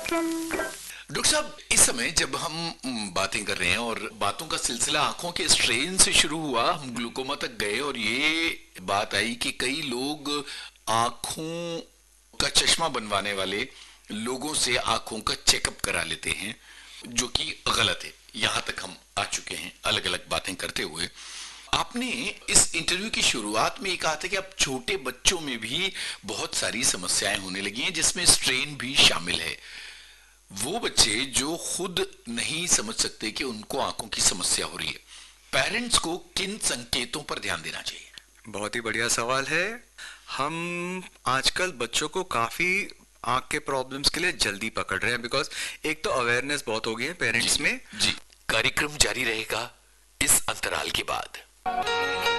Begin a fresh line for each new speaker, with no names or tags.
Doctor साहब, इस समय जब हम बातें कर रहे हैं और बातों का सिलसिला आंखों के स्ट्रेन से शुरू हुआ, हम ग्लूकोमा तक गए और ये बात आई कि कई लोग आंखों का चश्मा बनवाने वाले लोगों से आंखों का चेकअप करा लेते हैं, जो कि गलत है। यहां तक हम आ चुके हैं अलग अलग बातें करते हुए। आपने इस इंटरव्यू की शुरुआत में ये कहा था कि अब छोटे बच्चों में भी बहुत सारी समस्याएं होने लगी हैं, जिसमें स्ट्रेन भी शामिल है। वो बच्चे जो खुद नहीं समझ सकते कि उनको आंखों की समस्या हो रही है, पेरेंट्स को किन संकेतों पर ध्यान देना चाहिए?
बहुत ही बढ़िया सवाल है। हम आजकल बच्चों को काफी आंख के प्रॉब्लम्स के लिए जल्दी पकड़ रहे हैं, बिकॉज एक तो अवेयरनेस बहुत हो गई है पेरेंट्स में।
जी, कार्यक्रम जारी रहेगा इस अंतराल के बाद।